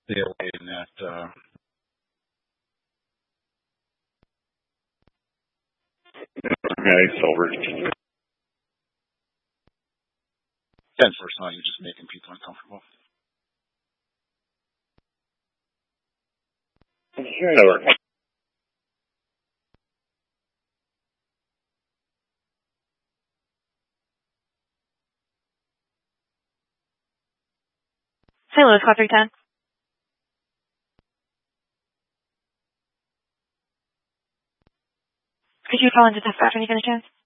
stay away in that. Okay, Silver. 10-4 not, you're just making people uncomfortable. Silver. St. Louis, call 310. Could you call into dispatch when you get a chance?